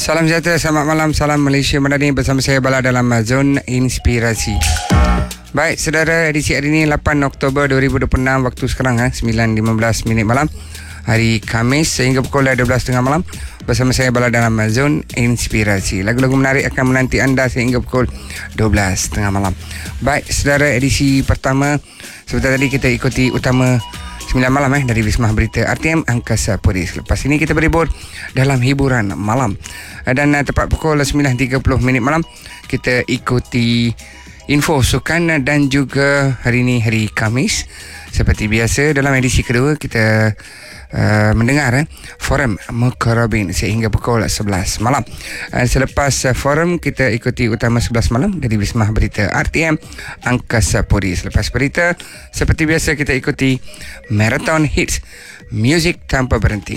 Salam sejahtera, selamat malam, salam Malaysia Madani bersama saya Bala dalam Zon Inspirasi. Baik, saudara, edisi hari ini 8 Oktober 2026, waktu sekarang 9.15 minit malam, hari Khamis, sehingga pukul 12.30 malam bersama saya Bala dalam Zon Inspirasi. Lagu-lagu menarik akan menanti anda sehingga pukul 12.30 malam. Baik, saudara, edisi pertama sebentar tadi kita ikuti utama 9 malam dari Wisma Berita RTM Angkasa Puri. Lepas ini kita berhibur dalam hiburan malam. Dan tepat pukul 9.30 minit malam kita ikuti info sukan dan juga hari ini hari Khamis. Seperti biasa dalam edisi kedua kita mendengar forum Mukarrabin sehingga pukul 11 malam. Selepas forum kita ikuti utama 11 malam dari Wisma Berita RTM Angkasa Puri. Selepas berita seperti biasa kita ikuti Marathon Hits, muzik tanpa berhenti.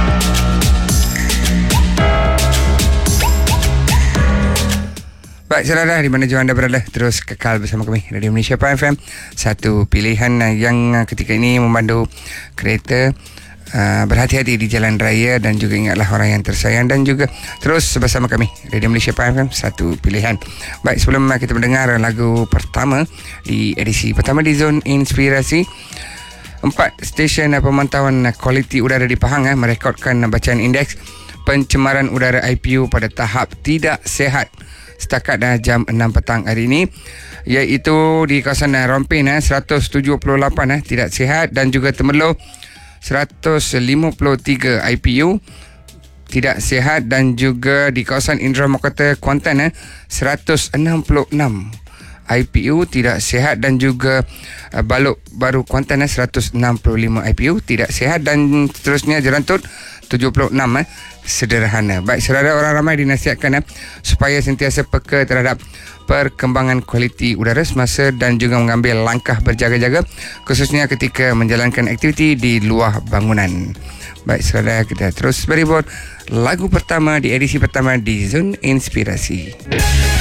Baik, saudara, di mana jauh anda berada, terus kekal bersama kami Radio Malaysia FM. Satu pilihan yang ketika ini memandu kereta. Berhati-hati di jalan raya dan juga ingatlah orang yang tersayang, dan juga terus bersama kami Radio Malaysia FM, satu pilihan. Baik, sebelum kita mendengar lagu pertama di edisi pertama di Zon Inspirasi, 4 stesen pemantauan kualiti udara di Pahang merekodkan bacaan indeks pencemaran udara IPU pada tahap tidak sihat setakat jam 6 petang hari ini, iaitu di kawasan Rompin 178 tidak sihat, dan juga Temerloh 153 IPU tidak sihat, dan juga di kawasan Indra Makota Kuantan 166 IPU tidak sihat, dan juga Balok Baru Kuantan 165 IPU tidak sihat, dan seterusnya Jerantut 76 sederhana. Baik, saudara, orang ramai dinasihatkan supaya sentiasa peka terhadap perkembangan kualiti udara semasa dan juga mengambil langkah berjaga-jaga, khususnya ketika menjalankan aktiviti di luar bangunan. Baik, saudara, kita terus berhibur lagu pertama di edisi pertama di Zon Inspirasi.